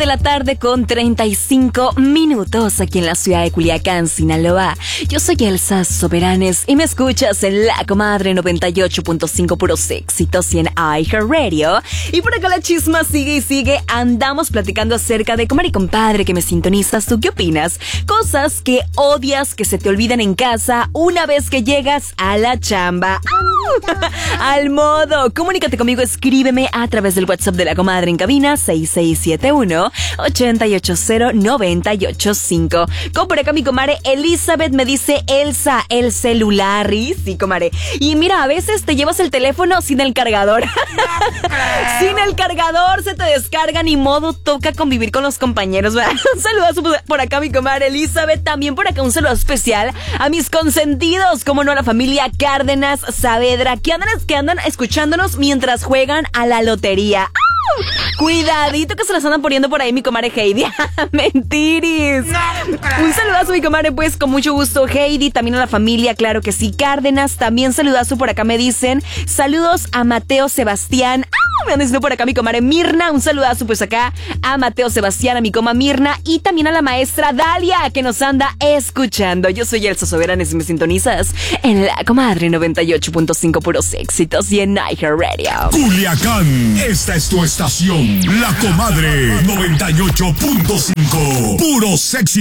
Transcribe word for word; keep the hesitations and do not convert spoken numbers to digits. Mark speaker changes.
Speaker 1: de la tarde con treinta y cinco minutos aquí en la ciudad de Culiacán, Sinaloa. Yo soy Elsa Soberanes y me escuchas en La Comadre noventa y ocho punto cinco puros éxitos y en iHeartRadio. Y por acá la chisma sigue y sigue. Andamos platicando acerca de comadre y compadre que me sintonizas. ¿Tú qué opinas? Cosas que odias que se te olvidan en casa una vez que llegas a la chamba. ¡Au! Al modo, comunícate conmigo, escríbeme a través del WhatsApp de La Comadre en cabina seis seis siete uno, ocho ocho cero, nueve ocho cinco. Como por acá mi comadre Elizabeth me dice: Elsa, el celular. Y sí, comadre. Y mira, a veces te llevas el teléfono sin el cargador. Sin el cargador se te descarga, ni modo, toca convivir con los compañeros, ¿verdad? Un saludazo por acá mi comadre Elizabeth. También por acá un saludo especial a mis consentidos, como no, a la familia Cárdenas Saavedra, que andan, que andan escuchándonos mientras juegan a la lotería. Cuidadito que se las andan poniendo por ahí mi comadre Heidi. Mentiris. Un saludazo mi comadre, pues con mucho gusto Heidi. También a la familia, claro que sí, Cárdenas. También saludazo por acá me dicen. Saludos a Mateo Sebastián. ¡Ah! Me han diciendo por acá mi comadre Mirna. Un saludazo pues acá a Mateo Sebastián, a mi coma Mirna. Y también a la maestra Dalia que nos anda escuchando. Yo soy Elsa Soberanes y me sintonizas en La Comadre noventa y ocho punto cinco puros éxitos y en iHeartRadio.
Speaker 2: Culiacán, esta es tu estación, La Comadre noventa y ocho punto cinco, puros éxitos.